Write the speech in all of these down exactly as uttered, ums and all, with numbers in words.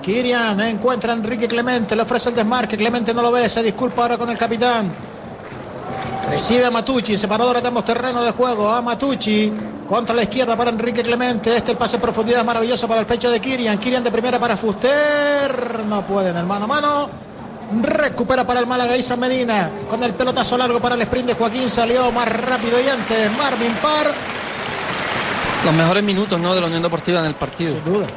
Kirian encuentra a Enrique Clemente, le ofrece el desmarque, Clemente no lo ve, se disculpa ahora con el capitán. Recibe a Matucci, separadores de ambos terrenos de juego. A Matucci contra la izquierda para Enrique Clemente. Este el pase en profundidad maravilloso para el pecho de Kirian. Kirian de primera para Fuster. No puede en el mano a mano. Recupera para el Málaga Isa Medina. Con el pelotazo largo para el sprint de Joaquín. Salió más rápido y antes Marvin Parr. Los mejores minutos, ¿no?, de la Unión Deportiva en el partido. Sin duda.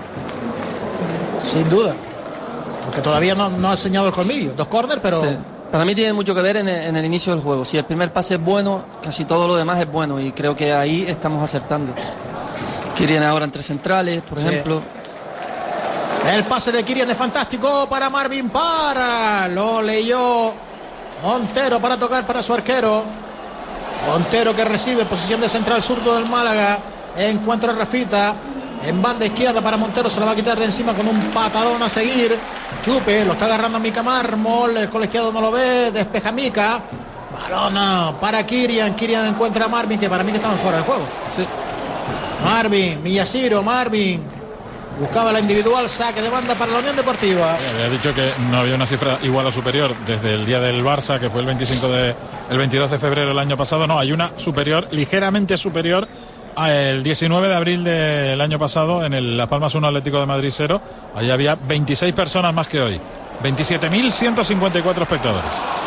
Sin duda. Porque todavía no, no ha enseñado el colmillo. Dos córner, pero... Sí. Para mí tiene mucho que ver en el, en el inicio del juego. Si el primer pase es bueno, casi todo lo demás es bueno. Y creo que ahí estamos acertando. Kirian ahora entre centrales, por sí. ejemplo. El pase de Kirian es fantástico para Marvin Parra. Lo leyó Montero para tocar para su arquero. Montero que recibe posición de central zurdo del Málaga. Encuentra a Rafita. En banda izquierda para Montero, se lo va a quitar de encima con un patadón a seguir. Chupe, lo está agarrando Mica Mármol, el colegiado no lo ve, despeja Mica. Balón para Kirian, Kirian encuentra a Marvin, que para mí que estaban fuera de juego. Sí. Marvin, Millaciro, Marvin. Buscaba la individual, saque de banda para la Unión Deportiva. Sí, había dicho que no había una cifra igual o superior desde el día del Barça, que fue el veinticinco de, el veintidós de febrero del año pasado. No, hay una superior, ligeramente superior. El diecinueve de abril del año pasado en el Las Palmas uno Atlético de Madrid cero, allí había veintiséis personas más que hoy, veintisiete mil ciento cincuenta y cuatro espectadores.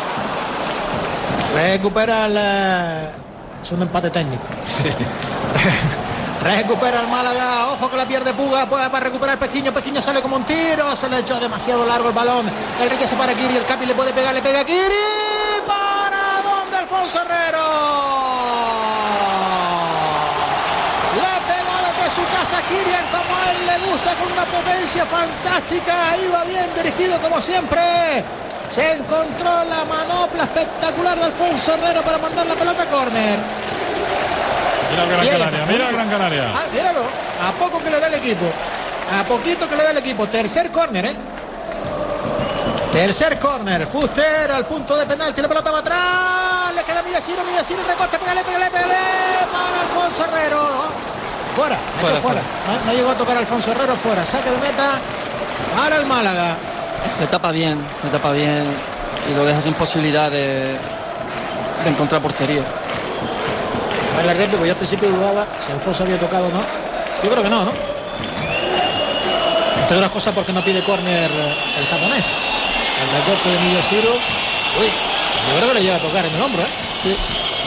Recupera el... es un empate técnico. Sí. Recupera el Málaga, ojo que la pierde Puga, puede para recuperar Pequiño, Pequiño sale como un tiro, se le echó demasiado largo el balón, el rechazo para Kiri, el Capi le puede pegar, le pega a Kiri, ¿para dónde Alfonso Herrero? Su casa Kirian como a él le gusta, con una potencia fantástica, iba bien dirigido como siempre, se encontró la manopla espectacular de Alfonso Herrero para mandar la pelota a córner. Mira el Gran Canaria, mira el Gran Canaria. Ah, míralo, a poco que le da el equipo, a poquito que le da el equipo, tercer córner, eh. Tercer córner, Fuster al punto de penalti, la pelota va atrás, le queda Millaciro, Millaciro, recorte, pégale, pégale, pégale, para Alfonso Herrero. Fuera, fuera, fuera. No, no llegó a tocar a Alfonso Herrero, fuera. Saque de meta para el Málaga. Se tapa bien, se tapa bien y lo deja sin posibilidad de, de encontrar portería. A ver, la réplica, yo al principio dudaba si Alfonso había tocado o no. Yo creo que no, ¿no? Entre otras cosas porque no pide córner el japonés. El recorte de Millaciro. Uy, yo creo que le llega a tocar en el hombro, ¿eh? Sí.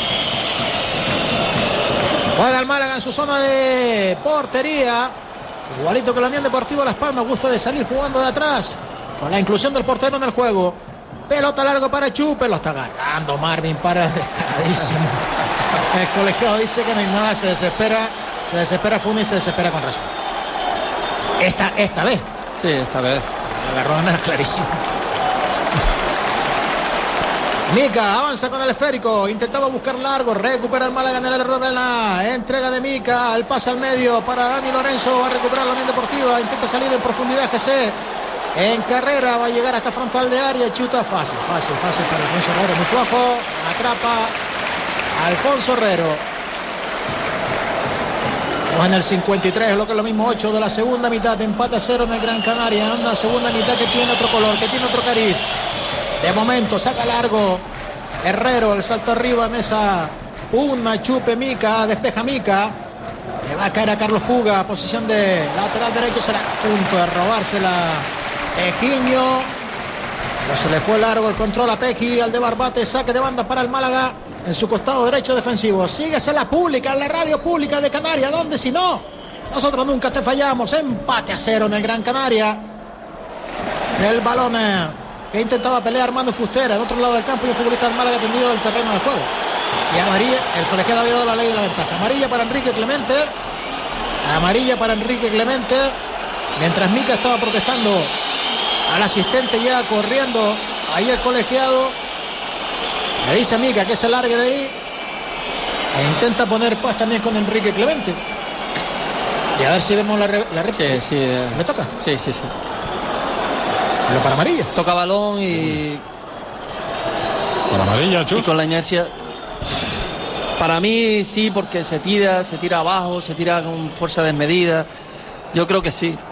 Juega el Málaga en su zona de portería. Igualito que la Unión Deportiva Las Palmas, gusta de salir jugando de atrás. Con la inclusión del portero en el juego. Pelota largo para Chupe, lo está agarrando Marvin para descaradísimo. El colegiado dice que no hay nada, se desespera. Se desespera Funes y se desespera con razón. Esta, esta vez. Sí, esta vez. El agarrón era clarísimo. Mica avanza con el esférico, intentaba buscar largo, recupera el Málaga en el error en la entrega de Mica, el pase al medio para Dani Lorenzo, va a recuperar la Unión Deportiva, intenta salir en profundidad G C, en carrera va a llegar hasta frontal de área, chuta fácil, fácil, fácil para Alfonso Herrero, muy flojo, atrapa Alfonso Herrero. Estamos en el cincuenta y tres, lo que es lo mismo, ocho de la segunda mitad, empate a cero en el Gran Canaria, anda segunda mitad que tiene otro color, que tiene otro cariz. De momento saca largo Herrero, el salto arriba en esa pugna, Chupe Mica, despeja Mica, le va a caer a Carlos Puga, posición de lateral derecho, será a punto de robársela Pejiño, pero se le fue largo el control a Pequi, al de Barbate, saque de banda para el Málaga en su costado derecho defensivo. Síguese la pública, la radio pública de Canarias, donde si no, nosotros nunca te fallamos. Empate a cero en el Gran Canaria. El balón que intentaba pelear Armando Fuster en otro lado del campo y el futbolista del Málaga tendido del terreno de juego. Y amarilla, el colegiado había dado la ley de la ventaja. Amarilla para Enrique Clemente. Amarilla para Enrique Clemente. Mientras Mica estaba protestando al asistente ya corriendo ahí el colegiado. Le dice a Mica que se largue de ahí. E intenta poner paz también con Enrique Clemente. Y a ver si vemos la, re, la réplica. Sí, sí. Eh. ¿Le toca? Sí, sí, sí. Pero para amarilla. Toca balón y... Para amarilla, Chus. Y con la inercia... Para mí sí, porque se tira, se tira abajo, se tira con fuerza desmedida. Yo creo que sí.